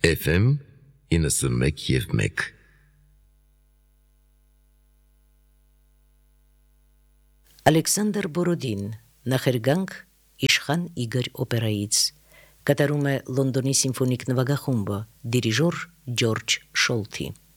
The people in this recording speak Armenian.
FM 91.1 Ալեքսանդր Բորոդին, նախերգանք Իշխան Իգոր օպերայից, կատարում է Լոնդոնի սիմֆոնիկ նվագախումբը, դիրիժոր Ջորջ Շոլթի։